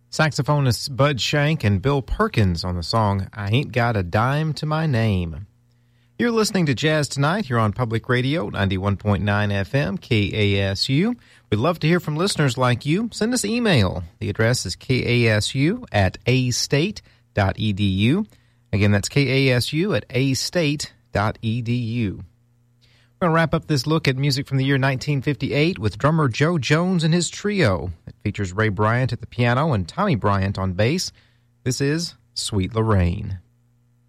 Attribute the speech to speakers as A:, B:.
A: Saxophonists Bud Shank and Bill Perkins on the song I Ain't Got a Dime to My Name. You're listening to Jazz Tonight here on Public Radio, 91.9 FM, KASU. We'd love to hear from listeners like you. Send us email. The address is kasu@astate.edu. Again, that's kasu@astate.edu. We're going to wrap up this look at music from the year 1958 with drummer Joe Jones and his trio. It features Ray Bryant at the piano and Tommy Bryant on bass. This is Sweet Lorraine.